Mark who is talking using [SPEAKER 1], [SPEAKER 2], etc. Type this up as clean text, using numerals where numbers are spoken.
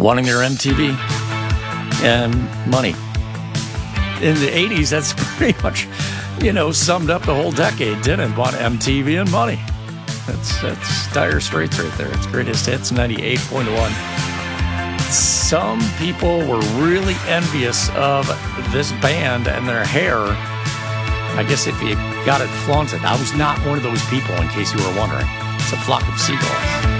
[SPEAKER 1] wanting their MTV and money. In the 80s, that's pretty much, summed up the whole decade, didn't it? Want MTV and money. That's Dire Straits right there. It's Greatest Hits 98.1. Some people were really envious of this band and their hair. I guess if you got it flaunted. I was not one of those people, in case you were wondering. It's a flock of seagulls.